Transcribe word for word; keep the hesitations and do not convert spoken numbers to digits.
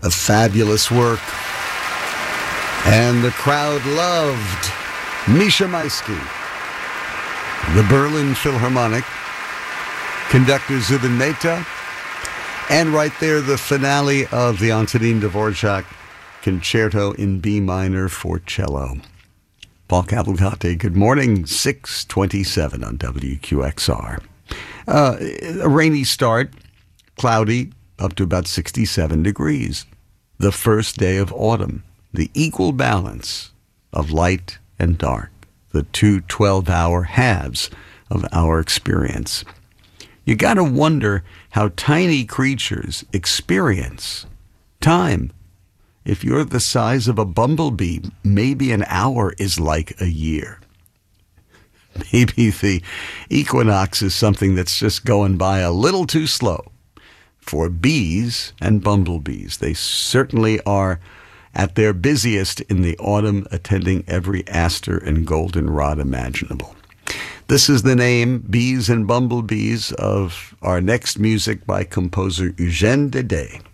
A fabulous work. And the crowd loved Misha Maisky. The Berlin Philharmonic, conductor Zubin Mehta, and right there the finale of the Antonin Dvorak Concerto in B minor for cello. Paul Cavalcante, good morning, six twenty-seven on W Q X R. Uh, a rainy start, cloudy, up to about sixty-seven degrees. The first day of autumn, the equal balance of light and dark, the two twelve-hour halves of our experience. You got to wonder how tiny creatures experience time. If you're the size of a bumblebee, maybe an hour is like a year. Maybe the equinox is something that's just going by a little too slow. For bees and bumblebees, they certainly are at their busiest in the autumn, attending every aster and goldenrod imaginable. This is the name, Bees and Bumblebees, of our next music by composer Eugène Dédé.